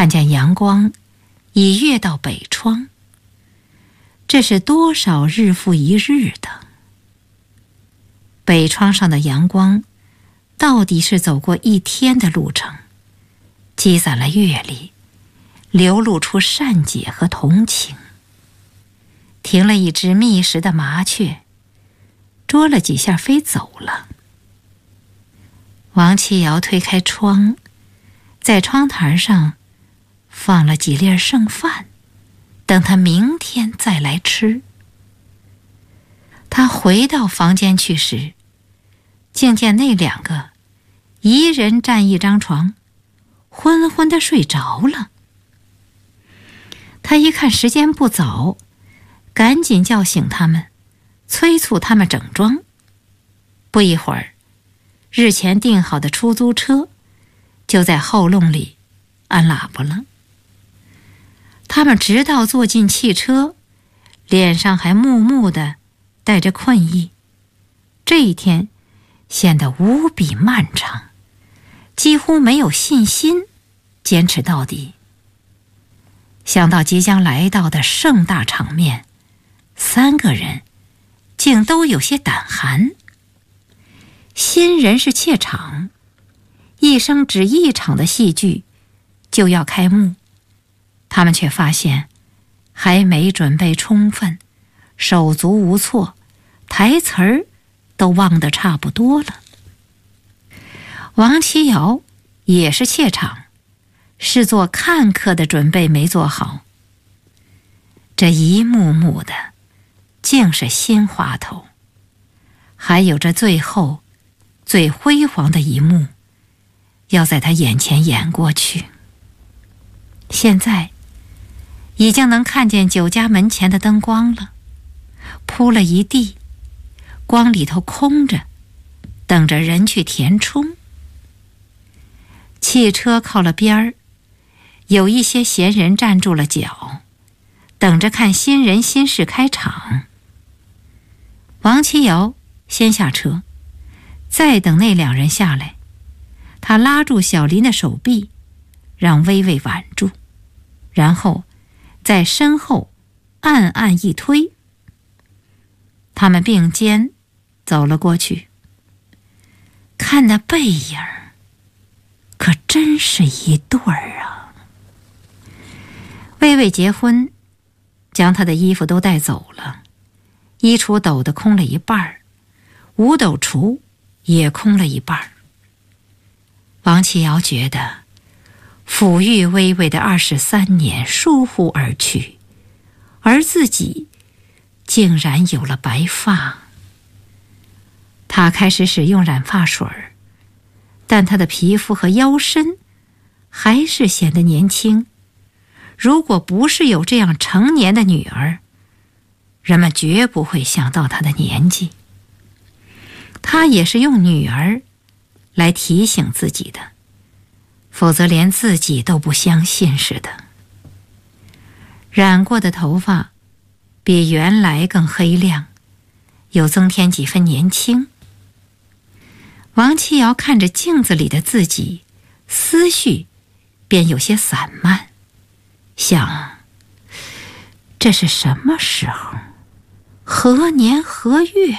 看见阳光已跃到北窗。这是多少日复一日的？北窗上的阳光到底是走过一天的路程，积攒了阅历，流露出善解和同情。停了一只觅食的麻雀，啄了几下飞走了。王七瑶推开窗，在窗台上放了几粒剩饭，等他明天再来吃。他回到房间去时，竟见那两个一人占一张床，昏昏地睡着了。他一看时间不早，赶紧叫醒他们，催促他们整装。不一会儿，日前订好的出租车就在后弄里按喇叭了。他们直到坐进汽车，脸上还木木的带着困意。这一天显得无比漫长，几乎没有信心坚持到底。想到即将来到的盛大场面，3个人竟都有些胆寒。新人是怯场，一生只一场的戏剧就要开幕，他们却发现还没准备充分，手足无措，台词儿都忘得差不多了。王七瑶也是怯场，是做看客的准备没做好。这一幕幕的竟是新话头，还有这最后最辉煌的一幕要在他眼前演过去。现在已经能看见酒家门前的灯光了，铺了一地，光里头空着，等着人去填充。汽车靠了边儿，有一些闲人站住了脚，等着看新人新事开场。王七瑶先下车，再等那2人下来，他拉住小林的手臂，让微微挽住，然后在身后暗暗一推。他们并肩走了过去，看那背影，可真是一对儿啊！微微结婚，将她的衣服都带走了，衣橱斗的空了一半，五斗橱也空了一半。王七瑶觉得抚育微微的23年疏忽而去，而自己竟然有了白发。她开始使用染发水，但她的皮肤和腰身还是显得年轻。如果不是有这样成年的女儿，人们绝不会想到她的年纪。她也是用女儿来提醒自己的，否则连自己都不相信似的。染过的头发比原来更黑亮，又增添几分年轻。王七瑶看着镜子里的自己，思绪便有些散漫，想这是什么时候，何年何月？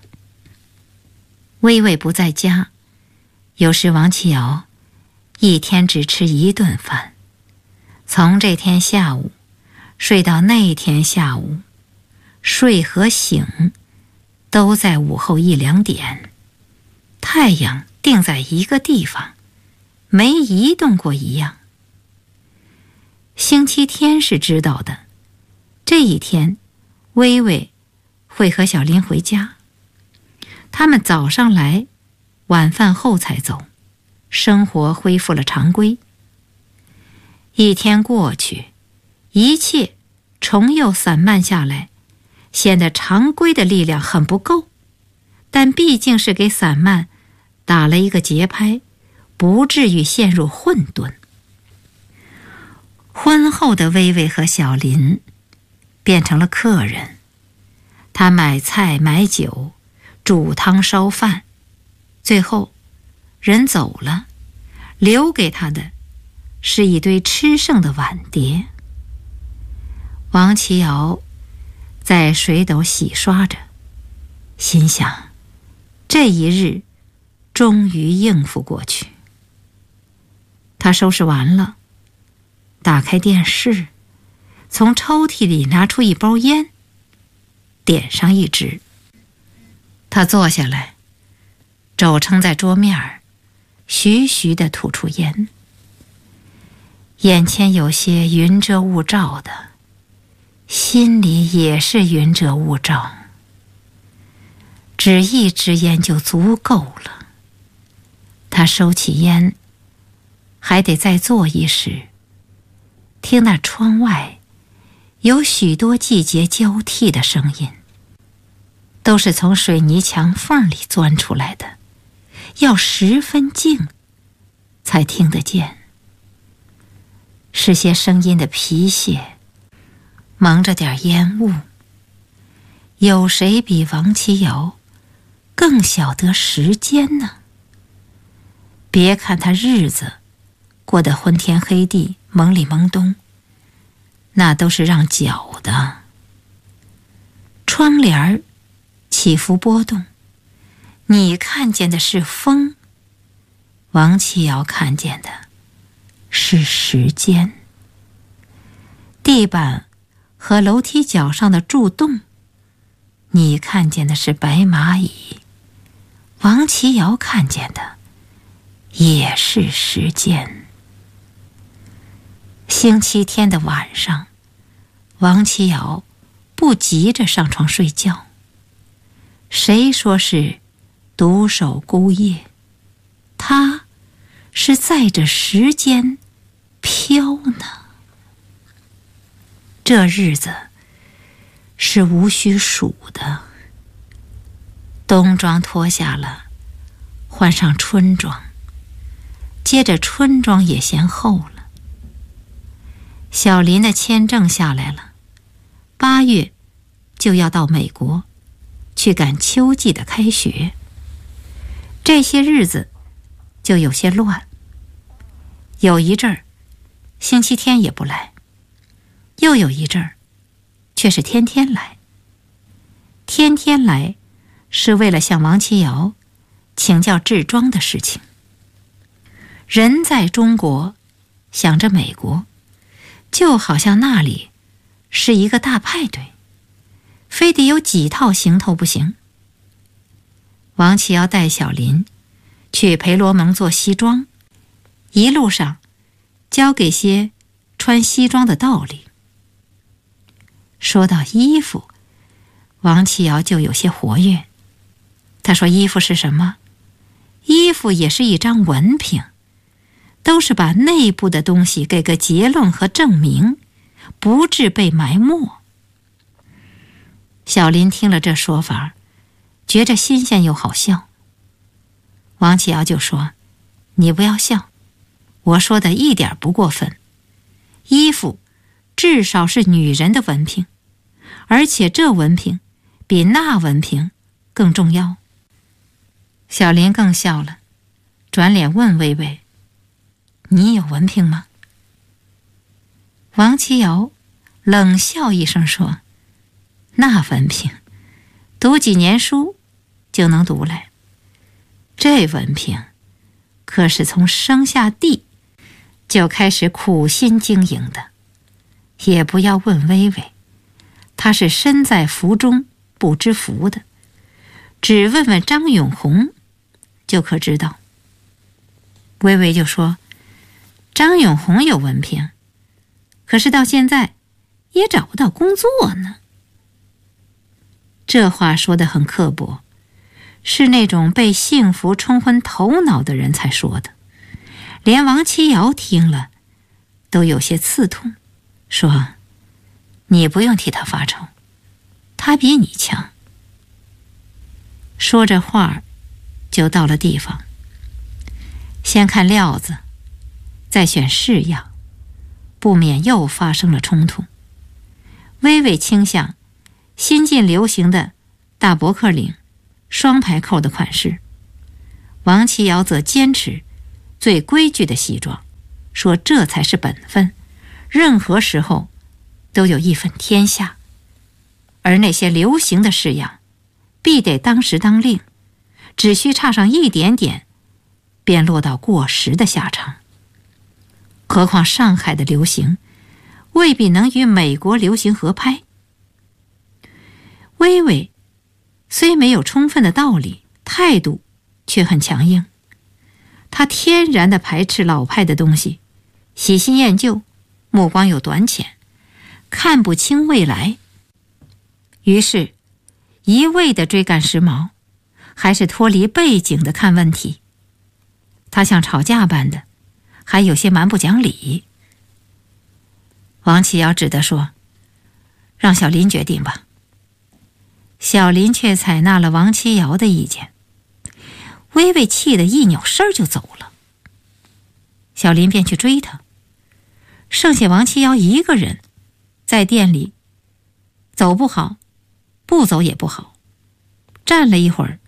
微微不在家，有时王七瑶一天只吃1顿饭，从这天下午睡到那天下午，睡和醒都在午后1、2点，太阳定在一个地方，没移动过一样。星期天是知道的，这一天微微会和小林回家，他们早上来，晚饭后才走，生活恢复了常规。一天过去，一切重又散漫下来，显得常规的力量很不够，但毕竟是给散漫打了一个节拍，不至于陷入混沌。婚后的微微和小林变成了客人，他买菜买酒，煮汤烧饭，最后人走了，留给他的是一堆吃剩的碗碟。王琦尧在水斗洗刷着，心想这一日终于应付过去。他收拾完了，打开电视，从抽屉里拿出一包烟，点上一支。他坐下来，肘撑在桌面儿，徐徐地吐出烟。眼前有些云遮雾罩的，心里也是云遮雾罩。只一支烟就足够了。他收起烟，还得再坐一时，听那窗外有许多季节交替的声音，都是从水泥墙缝里钻出来的，要十分静才听得见。是些声音的皮屑，蒙着点烟雾。有谁比王琦尧更晓得时间呢？别看他日子过得昏天黑地，蒙里蒙东，那都是让搅的。窗帘儿起伏波动，你看见的是风，王琦尧看见的是时间。地板和楼梯角上的柱洞，你看见的是白蚂蚁，王琦尧看见的也是时间。星期天的晚上，王琦尧不急着上床睡觉。谁说是独守孤夜？他是载着时间飘呢。这日子是无需数的。冬装脱下了，换上春装，接着春装也嫌厚了。小林的签证下来了，8月就要到美国去赶秋季的开学。这些日子就有些乱，有一阵儿星期天也不来，又有一阵儿却是天天来。天天来是为了向王琦尧请教制装的事情。人在中国想着美国，就好像那里是一个大派对，非得有几套行头不行。王琦尧带小林去培罗蒙做西装，一路上教给些穿西装的道理。说到衣服，王琦尧就有些活跃。他说衣服是什么？衣服也是一张文凭，都是把内部的东西给个结论和证明，不致被埋没。小林听了这说法，觉着新鲜又好笑。王琦尧就说：你不要笑，我说的一点不过分。衣服至少是女人的文凭，而且这文凭比那文凭更重要。小林更笑了，转脸问薇薇：你有文凭吗？王琦尧冷笑一声说：那文凭读几年书就能读来，这文凭可是从生下地就开始苦心经营的。也不要问薇薇，她是身在福中不知福的，只问问张永红就可知道。薇薇就说：张永红有文凭，可是到现在也找不到工作呢。这话说得很刻薄，是那种被幸福冲昏头脑的人才说的。连王琦尧听了都有些刺痛，说：你不用替他发愁，他比你强。说着话就到了地方，先看料子，再选式样，不免又发生了冲突。薇薇倾向新近流行的大伯克领、双排扣的款式，王琦尧则坚持最规矩的西装， 说这才是本分，任何时候都有一分天下。而那些流行的式样，必得当时当令，只需差上一点点，便落到过时的下场。何况上海的流行未必能与美国流行合拍。薇薇虽没有充分的道理，态度却很强硬。她天然地排斥老派的东西，喜新厌旧，目光又短浅，看不清未来。于是一味地追赶时髦，还是脱离背景的看问题。她像吵架般的，还有些蛮不讲理。王启尧只得说：“让小林决定吧。”小林却采纳了王启尧的意见。薇薇气得一扭身就走了。小林便去追他，剩下王启尧一个人在店里，走不好，不走也不好。站了一会儿，